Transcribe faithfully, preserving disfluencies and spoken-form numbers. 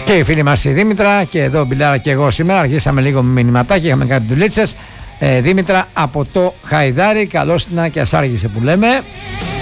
Και η φίλη μας η Δήμητρα, και εδώ ο Μπιλάρα και εγώ σήμερα αρχίσαμε λίγο με μηνυματάκια, είχαμε κάτι δουλίτσες. ε, Δήμητρα από το Χαϊδάρι, καλώς την και ας άργησε που λέμε.